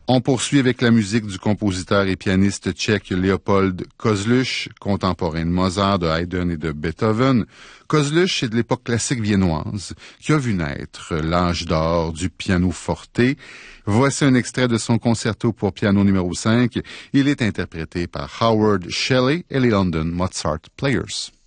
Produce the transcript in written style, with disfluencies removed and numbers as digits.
On poursuit avec la musique du compositeur et pianiste tchèque Léopold Kozluch, contemporain de Mozart, de Haydn et de Beethoven. Kozluch est de l'époque classique viennoise, qui a vu naître l'âge d'or du piano forte. Voici un extrait de son concerto pour piano numéro 5. Il est interprété par Howard Shelley et les London Mozart Players.